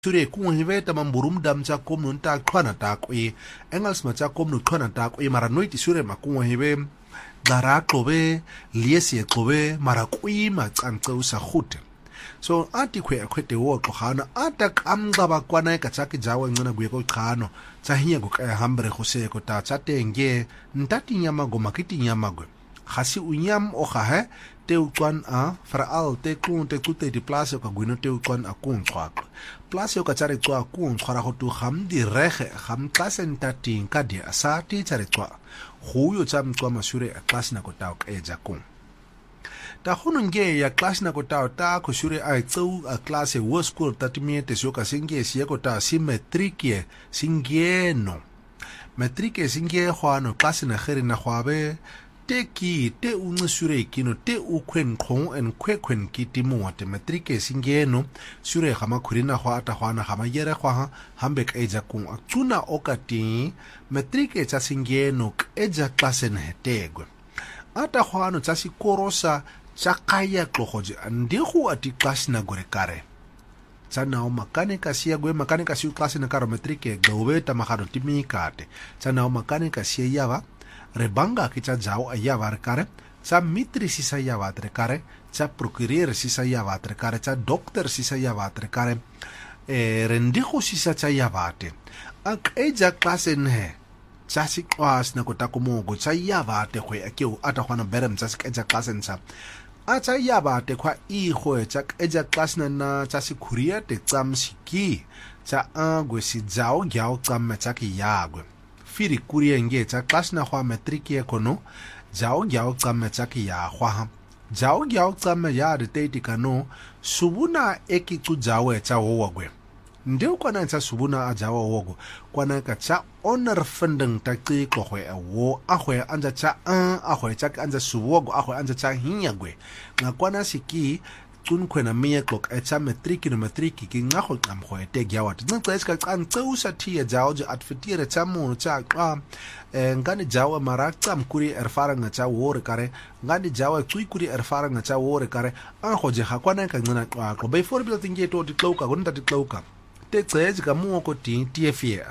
Sure kung hive tamang burumdam cha kom nun ta khwana ta kwe engals ma cha kom nu khwana ta kwe mara noiti sure ma kung hive dara klobe liesi klobe mara kwe ma tsangtsa usa khute so ati kwe akwete wo khana ata kamga ba kwana ka cha ki jawa ngana gwe ko khano cha hiya go ka hambre khose ko ta cha tenge ntati nyama go makiti nyama go khasi unyam o kha te utlwan a veral te klon te tute di place ka gwino te utlwan a kon twak place ka tsare tswa kon twara go tu gam di rege gam klasen tating ka di asati tsare tswa go yo tsam tswa masure a class na ko ta ka eja kon ta hununge ya class na ko ta ko shure a tsu a class wo school tatimiete sio ka singe sie ko ta simetrike singeno metrike singe hwano class na kheri na khwabe te ki te unusure kino te ukwen khong en kwekwen ki timote metrike singeno sure khama khurina khwa ata khwana khama yere khwa hambe ka eja kung aktuna okati metrike tsa singeno eja klasen hetegwe ata khwano tsa sikorosa tsa kaya tlogoje ndigo ati class na gore kare tsa nao makanika sia gwe makanika si class na karo metrike gowe ta maharo timikate tsa nao makanika sia yava rebanga ki cha jao ayavar kare cha mitri sisa yavatre kare cha procurer sisa yavatre kare cha doctor sisa yavatre kare rendigo sisa cha yavate ak eja klasen he cha si kwas na kota komogo cha yavate khwe akeu ata khwana berem cha eja klasen cha acha yavate khwa I khwe cha eja klasna na cha si khuria te tsam siki cha agwe si jao gyao tsam cha ki yagwe firi kurienge cha class na khwa metric ye kono jao gyao tsamme cha ki ya khwa jao gyao tsamme ya de te tikano subuna eki tu jao cha wogwe ndio kwana cha subuna a jao wogo kwana ka cha honor funding ta ki ko khwe wo a khwe anja cha a khwe cha anja suwogo a khwe anja cha hinyagwe na kwana siki tun kwena miye klok echa metriki no metriki ki ngaho qamkho ete gyawat nxa iska qantseusa thiye jawo je atfitire chamu cha ngani jawo mara qamkuri erfara ngacha wore kare ngani jawo tsuikuri erfara ngacha wore kare ango je hakwana ka ngana qaqo before bila tinge to tikloka gonta tikloka te tseje ka mu ko tin tiefie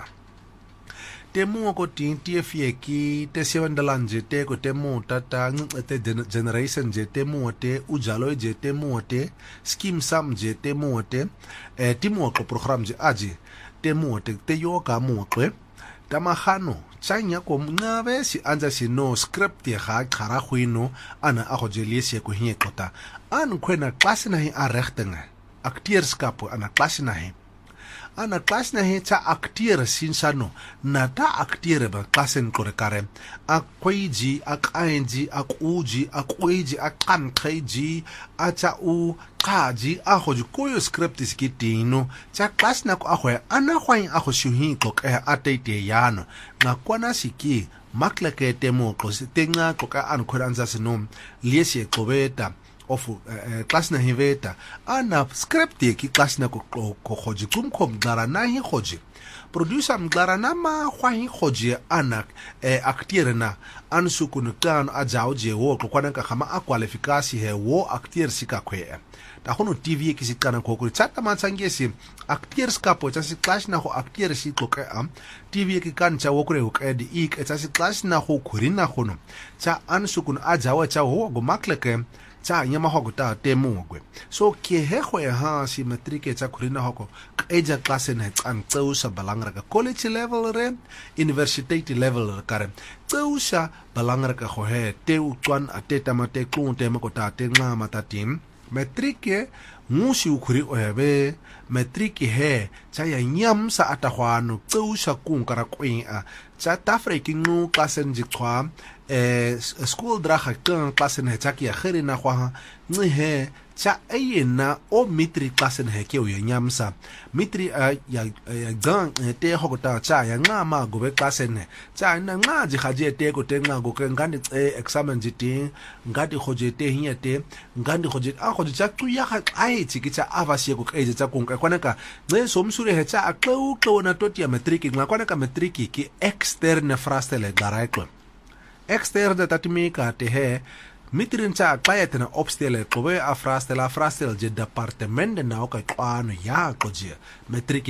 te mu ko tin tiefie ki te sevendalanje te ko te mu tata te generation je te mu te ujalo je te mu te scheme sam je te mu te ti mu ko program je aji te mu te yo ka mu kwe tamahano tsanya ko ngabe si anja si no script ye ga khara khwino ana a go jelese ko hinye kota an khwena class na hi a regtinge acteurskap ana class na hi ana class na he cha acteur sinsano na ta acteur ba klasen kore kare akweji akaenji akuji akweji akankeji acha u qaji a go koyo script skitino cha class na ko a go ana gwain a go shuhi ko ka atete yano na kwana siki makleke temo ko tenga ko ka an khoranza sino liesi kobeta of class na hiveta ana script ki class na ko khoji kumkom dara na hi khoji producer mdara na ma khwahi khoji ana acteur na ansu kunu kan ajao je wo ko kwana ka khama a qualification he wo acteur sika khwe ta hono tv ki sikana ko ko tsata ma tsangesi acteurs kapo tsa si class na ho acteur si ko ka tv ki kan cha wo kure ho ka di ik tsa si class na ho khurina khono tsa ansu kunu ajao cha ho go makleke cha nyama hogo ta temugwe so ke hego ha si matric tsa khurina hogo eja class ne tsan tseusa balangra ka college level re university level kare tseusa balangra ka go he te utswan ateta mate klonte mako ta te nga matatim matric musi ukhuri o hebe matric he cha ya nyam sa atahwano tseusa kunkara kwin a cha tafreki ngu klasen jikwa school draga kan klasen he cha ki ya khiri na khwa ngi he cha ayena o mitri klasen he ke o nyamsa mitri ya gang te hokota cha ya nga ma go be klasen he cha na nga ji khaje te ko te nga go ke ngani examen jiti ngadi khoje te hinyate ngandi khoje a khoje cha tu ya kha ai chi ki cha avasi ko ke cha kunka kwana ka nge somsure he cha a klo na toti ya matric nga kwana ka matric ki externe frastele garaiklo externe tatimi ka te he Mitrin cha xayete na opstele qobe afrastel je departement na ka qwano ya qoje metric